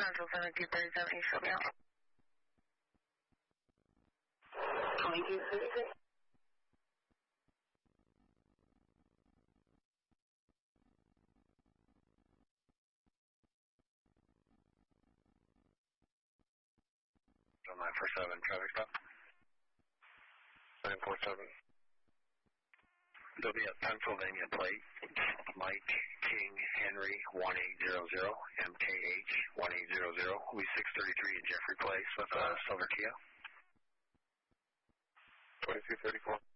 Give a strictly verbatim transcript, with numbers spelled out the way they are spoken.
Central seventy-two thirty-seven, you show me out. twenty-two thirty-six. nine four seven, traffic stop. nine four seven. There'll be a Pennsylvania plate, Mike King Henry one eight zero zero, M K H one eight zero zero. Will be six thirty-three in Jeffrey Place with a uh, silver Kia. twenty-two thirty-four.